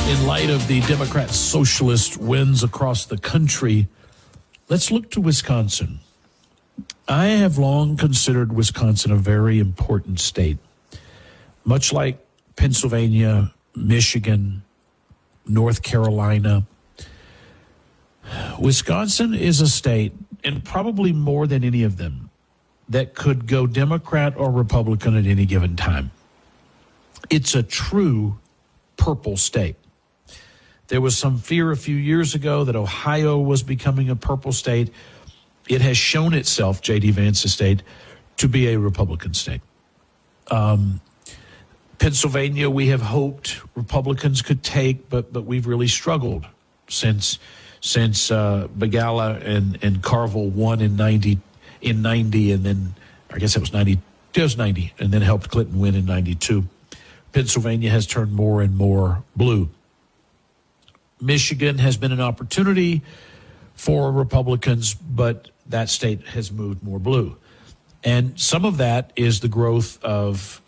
In light of the Democrat socialist wins across the country, let's look to Wisconsin. I have long considered Wisconsin a very important state. Much like Pennsylvania, Michigan, North Carolina, Wisconsin is a state, and probably more than any of them, that could go Democrat or Republican at any given time. It's a true purple state. There was some fear a few years ago that Ohio was becoming a purple state. It has shown itself, J.D. Vance's state, to be a Republican state. Pennsylvania, we have hoped Republicans could take, but we've really struggled since Begala and Carville won in 90, and then I guess it was 90, and then helped Clinton win in 92. Pennsylvania has turned more and more blue. Michigan has been an opportunity for Republicans, but that state has moved more blue. And some of that is the growth of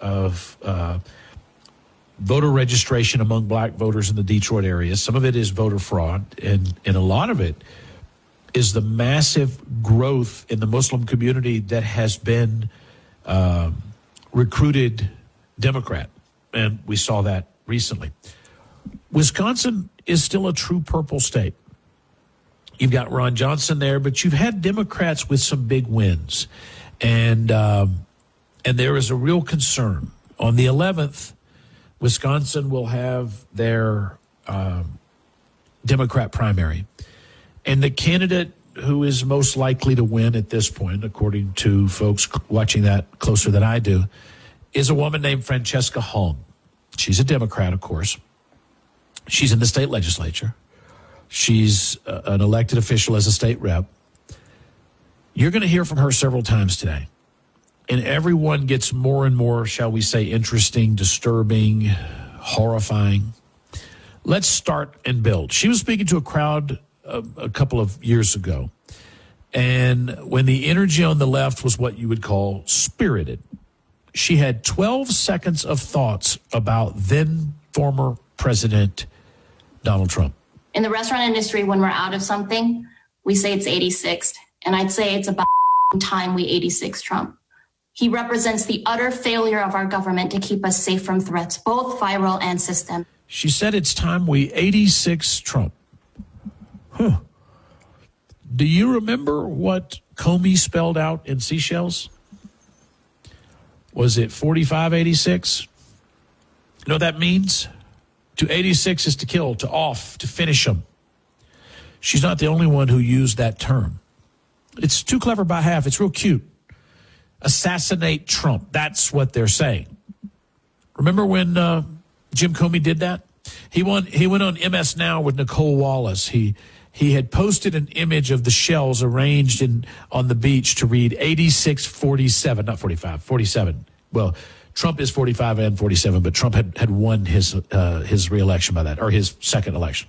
voter registration among black voters in the Detroit area. Some of it is voter fraud, and a lot of it is the massive growth in the Muslim community that has been recruited Democrat. And we saw that recently. Wisconsin is still a true purple state. You've got Ron Johnson there, but you've had Democrats with some big wins. And there is a real concern. On the 11th, Wisconsin will have their Democrat primary. And the candidate who is most likely to win at this point, according to folks watching that closer than I do, is a woman named Francesca Hong. She's a Democrat, of course. She's in the state legislature. She's an elected official as a state rep. You're going to hear from her several times today. And everyone gets more and more, shall we say, interesting, disturbing, horrifying. Let's start and build. She was speaking to a crowd a couple of years ago. And when the energy on the left was what you would call spirited, she had 12 seconds of thoughts about then former President Donald Trump. In the restaurant industry, when we're out of something, we say it's 86th. And I'd say it's about time we 86 Trump. He represents the utter failure of our government to keep us safe from threats, both viral and systemic. She said it's time we 86 Trump. Huh. Do you remember what Comey spelled out in Seashells? Was it 4586? You know what that means? To 86 is to kill, to off, to finish them. She's not the only one who used that term. It's too clever by half. It's real cute. Assassinate Trump. That's what they're saying. Remember when Jim Comey did that? He went on MS Now with Nicole Wallace. He had posted an image of the shells arranged on the beach to read 86-47, not 45, 47. Well, Trump is 45 and 47, but Trump had won his re-election by that, or his second election.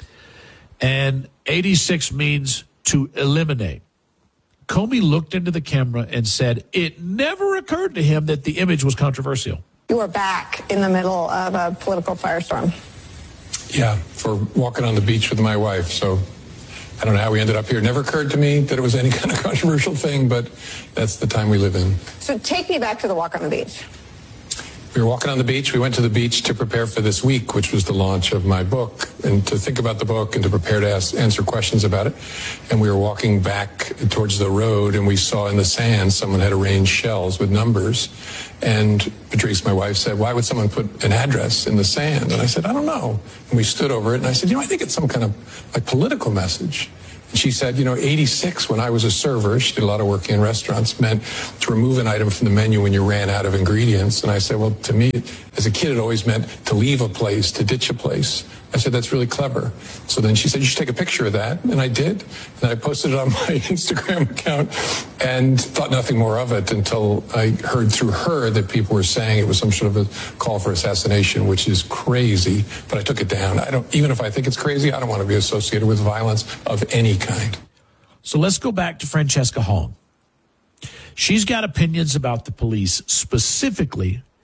And 86 means to eliminate. Comey looked into the camera and said it never occurred to him that the image was controversial. You were back in the middle of a political firestorm. Yeah, for walking on the beach with my wife. So I don't know how we ended up here. It never occurred to me that it was any kind of controversial thing, but that's the time we live in. So take me back to the walk on the beach. We were walking on the beach. We went to the beach to prepare for this week, which was the launch of my book, and to think about the book and to prepare to answer questions about it. And we were walking back towards the road, and we saw in the sand someone had arranged shells with numbers. And Patrice, my wife, said, why would someone put an address in the sand? And I said, I don't know. And we stood over it, and I said, I think it's some kind of like political message. She said, 86, when I was a server, she did a lot of work in restaurants, meant to remove an item from the menu when you ran out of ingredients. And I said, well, to me, as a kid, it always meant to leave a place, to ditch a place. I said, that's really clever. So then she said, you should take a picture of that. And I did. And I posted it on my Instagram account and thought nothing more of it until I heard through her that people were saying it was some sort of a call for assassination, which is crazy. But I took it down. Even if I think it's crazy, I don't want to be associated with violence of any kind. So let's go back to Francesca Hong. She's got opinions about the police, specifically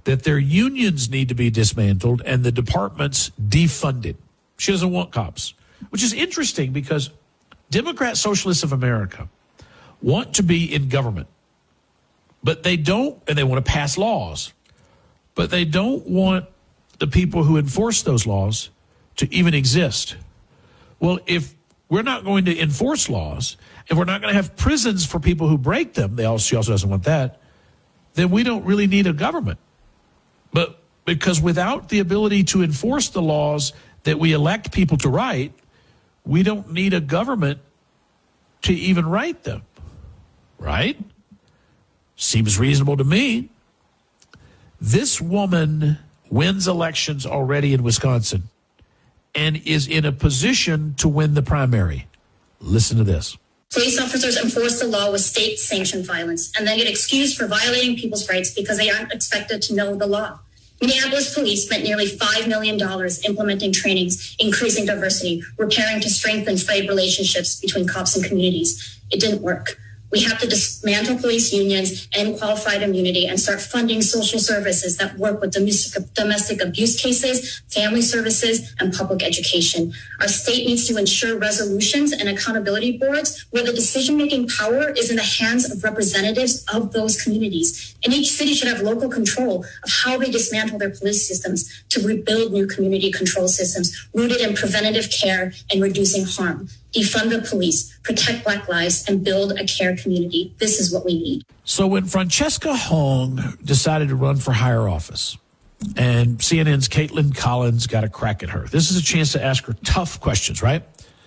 that their unions need to be dismantled and the departments defunded. She doesn't want cops, which is interesting because Democrat Socialists of America want to be in government, but they don't, and they want to pass laws, but they don't want the people who enforce those laws to even exist. Well, if we're not going to enforce laws, and we're not going to have prisons for people who break them, she also doesn't want that, then we don't really need a government. But because without the ability to enforce the laws that we elect people to write, we don't need a government to even write them, right? Seems reasonable to me. This woman wins elections already in Wisconsin and is in a position to win the primary. Listen to this. Police officers enforce the law with state-sanctioned violence and then get excused for violating people's rights because they aren't expected to know the law. Minneapolis police spent nearly $5 million implementing trainings, increasing diversity, repairing to strengthen frayed relationships between cops and communities. It didn't work. We have to dismantle police unions and qualified immunity and start funding social services that work with domestic abuse cases, family services, and public education. Our state needs to ensure resolutions and accountability boards where the decision-making power is in the hands of representatives of those communities. And each city should have local control of how they dismantle their police systems to rebuild new community control systems rooted in preventative care and reducing harm. Defund the police, protect Black lives, and build a care community. This is what we need. So when Francesca Hong decided to run for higher office, and CNN's Caitlin Collins got a crack at her, this is a chance to ask her tough questions, right?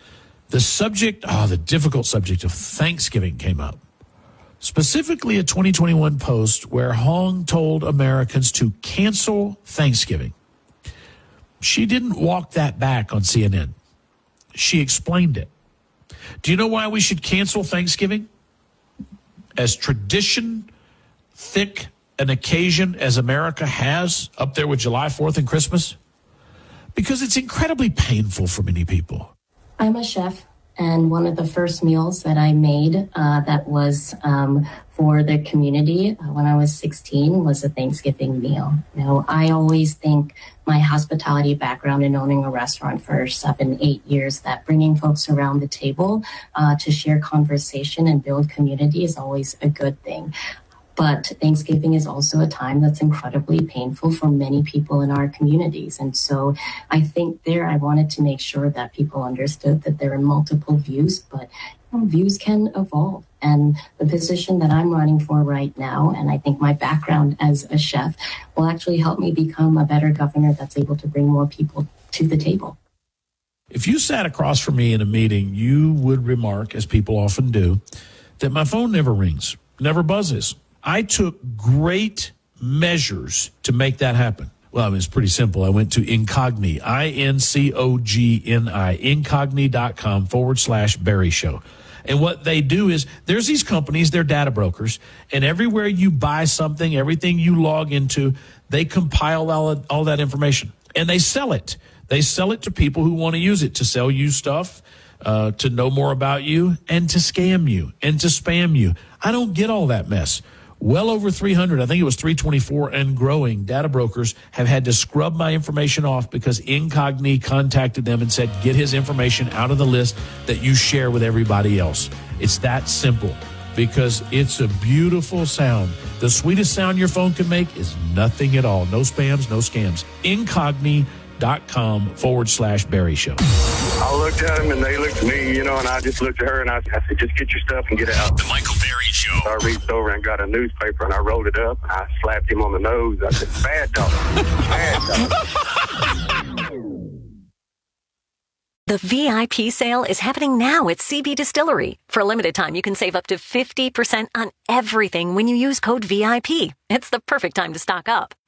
The difficult subject of Thanksgiving came up. Specifically a 2021 post where Hong told Americans to cancel Thanksgiving. She didn't walk that back on CNN. She explained it. Do you know why we should cancel Thanksgiving? As tradition, thick an occasion as America has up there with July 4th and Christmas? Because it's incredibly painful for many people. I'm a chef, and one of the first meals that I made that was for the community when I was 16 was a Thanksgiving meal. You know, I always think my hospitality background in owning a restaurant for 7-8 years, that bringing folks around the table to share conversation and build community is always a good thing. But Thanksgiving is also a time that's incredibly painful for many people in our communities. And so I think I wanted to make sure that people understood that there are multiple views, but views can evolve. And the position that I'm running for right now, and I think my background as a chef, will actually help me become a better governor that's able to bring more people to the table. If you sat across from me in a meeting, you would remark, as people often do, that my phone never rings, never buzzes. I took great measures to make that happen. Well, I mean, it's pretty simple. I went to Incogni, INCOGNI, incogni.com/Barry Show. And what they do is there's these companies, they're data brokers, and everywhere you buy something, everything you log into, they compile all that information and they sell it. They sell it to people who want to use it, to sell you stuff, to know more about you, and to scam you and to spam you. I don't get all that mess. Well over 300, I think it was 324 and growing, data brokers have had to scrub my information off because Incogni contacted them and said, get his information out of the list that you share with everybody else. It's that simple because it's a beautiful sound. The sweetest sound your phone can make is nothing at all. No spams, no scams. Incogni.com/Barry Show. I looked at them and they looked at me, and I just looked at her and I said, just get your stuff and get out. The Michael Barry Show. So I reached over and got a newspaper and I rolled it up and I slapped him on the nose. I said, bad dog. Bad dog. The VIP sale is happening now at CB Distillery. For a limited time, you can save up to 50% on everything when you use code VIP. It's the perfect time to stock up.